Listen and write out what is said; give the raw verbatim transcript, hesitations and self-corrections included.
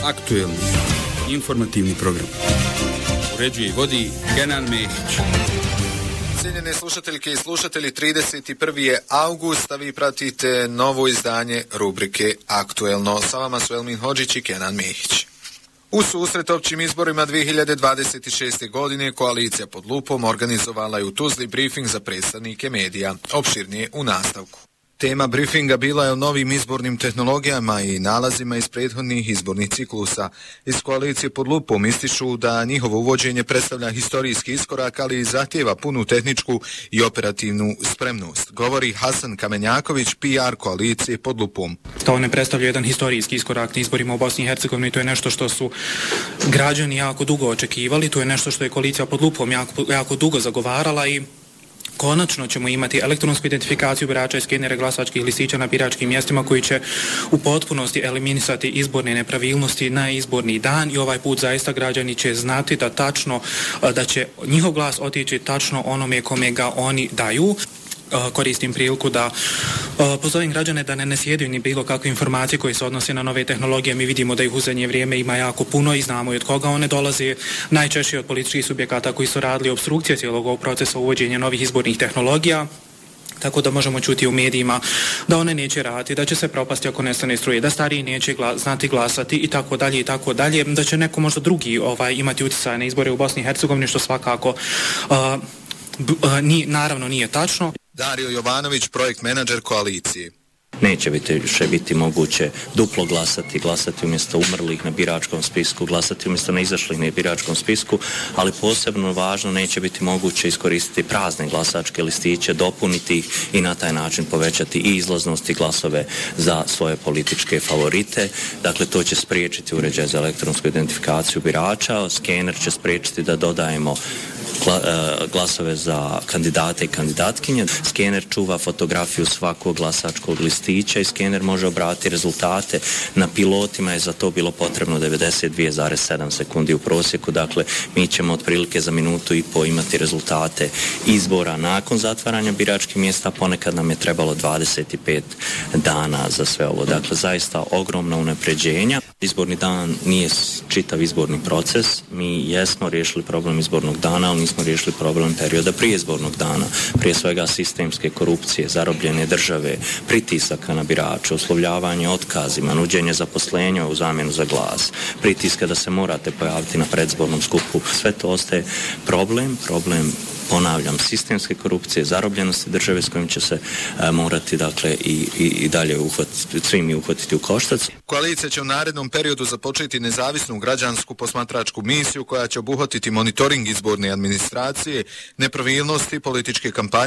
Aktuelni informativni program. Uređuje i vodi Kenan Mehić. Cijenjene slušateljke i slušatelji, trideset prvi je avgust, a vi pratite novo izdanje rubrike Aktuelno. Sa vama su Elmin Hodžić i Kenan Mehić. U susret općim izborima dvije hiljade dvadeset šeste. godine koalicija pod lupom organizovala je u Tuzli brifing za predstavnike medija. Opširnije u nastavku. Tema briefinga bila je o novim izbornim tehnologijama i nalazima iz prethodnih izbornih ciklusa. Iz koalicije pod lupom ističu da njihovo uvođenje predstavlja historijski iskorak, ali i zahtjeva punu tehničku i operativnu spremnost. Govori Hasan Kamenjaković, P R koalicije pod lupom. To ne predstavlja jedan historijski iskorak na izborima u Bosni i Hercegovini. To je nešto što su građani jako dugo očekivali. To je nešto što je koalicija pod lupom jako, jako dugo zagovarala i konačno ćemo imati elektronsku identifikaciju birača i skenere glasačkih listića na biračkim mjestima koji će u potpunosti eliminisati izborne nepravilnosti na izborni dan i ovaj put zaista građani će znati da tačno, da će njihov glas otići tačno onome kome ga oni daju. Koristim priliku da pozovem građane da ne nasjedaju ni bilo kakve informacije koje se odnose na nove tehnologije. Mi vidimo da ih u zadnje vrijeme ima jako puno i znamo i od koga one dolaze, najčešće od političkih subjekata koji su radili obstrukcije cijelog ovog procesa uvođenja novih izbornih tehnologija. Tako da možemo čuti u medijima da one neće raditi, da će se propasti ako nestane struje, da stariji neće gla, znati glasati i tako dalje i tako dalje, da će neko možda drugi ovaj, imati utjecaj na izbore u Bosni i Hercegovini, što svakako uh, uh, ni, naravno nije tačno. Dario Jovanović, projekt menadžer koalicije. Neće biti, še biti moguće duplo glasati, glasati umjesto umrlih na biračkom spisku, glasati umjesto neizašlih na biračkom spisku, ali posebno važno neće biti moguće iskoristiti prazne glasačke listiće, dopuniti ih i na taj način povećati i izlaznost i glasove za svoje političke favorite. Dakle, to će spriječiti uređaj za elektronsku identifikaciju birača, skener će spriječiti da dodajemo glasove za kandidate i kandidatkinje. Skener čuva fotografiju svakog glasačkog listića i skener može obratiti rezultate. Na pilotima je za to bilo potrebno devedeset dvije zarez sedam sekundi u prosjeku. Dakle, mi ćemo otprilike za minutu i po imati rezultate izbora nakon zatvaranja biračkih mjesta. Ponekad nam je trebalo dvadeset pet dana za sve ovo. Dakle, zaista ogromna unapređenja. Izborni dan nije čitav izborni proces. Mi jesmo riješili problem izbornog dana, ali nismo riješili problem perioda prije izbornog dana. Prije svega sistemske korupcije, zarobljene države, pritisaka na birače, uslovljavanje otkazima, nuđenje zaposlenja u zamjenu za glas, pritiska da se morate pojaviti na predzbornom skupu. Sve to ostaje problem, problem ponavljam, sistemske korupcije, zarobljenosti države s kojim će se e, morati dakle i, i, i dalje uhvatiti, svi mi uhvatiti u koštac. Koalicija će u narednom periodu započeti nezavisnu građansku posmatračku misiju koja će obuhvatiti monitoring izborne administracije, nepravilnosti, političke kampanje